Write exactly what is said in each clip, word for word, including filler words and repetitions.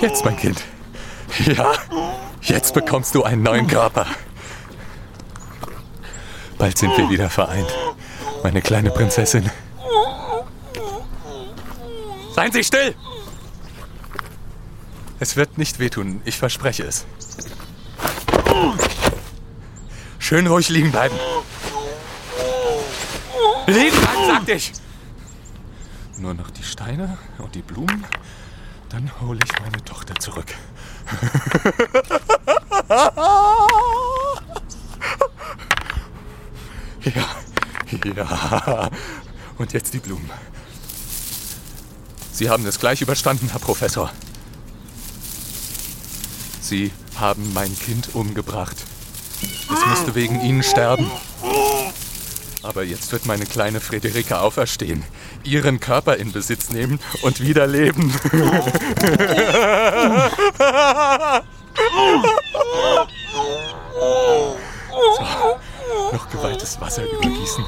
Jetzt, mein Kind. Ja, jetzt bekommst du einen neuen Körper. Bald sind wir wieder vereint, meine kleine Prinzessin. Seien Sie still! Es wird nicht wehtun, ich verspreche es. Schön ruhig liegen bleiben. Liegen bleiben, sagte ich! Nur noch die Steine und die Blumen, dann hole ich meine Tochter zurück. Ja, ja. Und jetzt die Blumen. Sie haben es gleich überstanden, Herr Professor. Sie haben mein Kind umgebracht. Es musste wegen Ihnen sterben. Aber jetzt wird meine kleine Friederike auferstehen, ihren Körper in Besitz nehmen und wieder leben. So, noch geweihtes Wasser übergießen.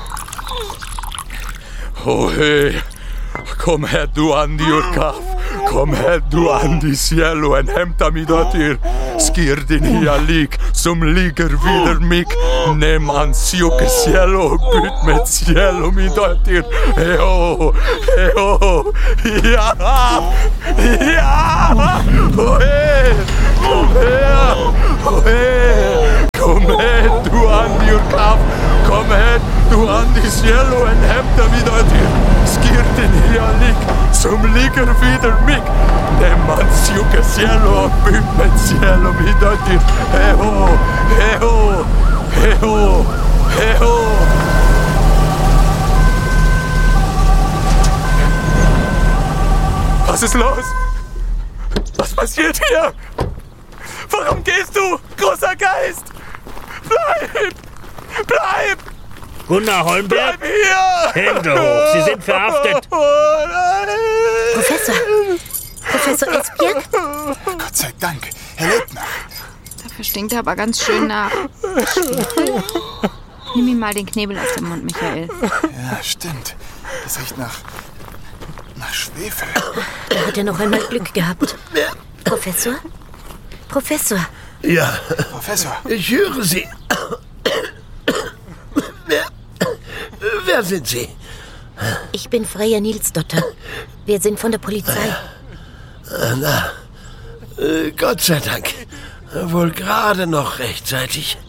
Oh hey, komm her du Andi Urkaf, komm her du Andi cielo en hämta mi dotter. Skir din hialik, som ligger vidare mig. Nem ansjuke cielo, byt med cielo mi dotter. Hejo, hejo, ja, ja, oh hey, kom her, oh hey, kom her du Andi Urkaf, kom her du Andi cielo en hämta mi dotter. Skir din hialik, som ligger vidare mig. Nem ansjuke cielo, byt med cielo mi dotter. Hejo, hejo, hejo, hejo. Was ist los? Was passiert hier? Warum gehst du, großer Geist? Bleib! Bleib! Gunnar Holmberg? Bleib hier! Hände hoch, Sie sind verhaftet. Oh nein! Professor! Professor Esbjerg? Gott sei Dank, Herr Leutner. Dafür stinkt er aber ganz schön nach Schwefel. Nimm ihm mal den Knebel aus dem Mund, Michael. Ja, stimmt. Das riecht nach... nach Schwefel. Da hat er noch einmal Glück gehabt. Professor? Professor? Ja, Professor. ich höre Sie. Wer, wer sind Sie? Ich bin Freya Nilsdotter. Wir sind von der Polizei. Na, äh, Gott sei Dank. Wohl gerade noch rechtzeitig.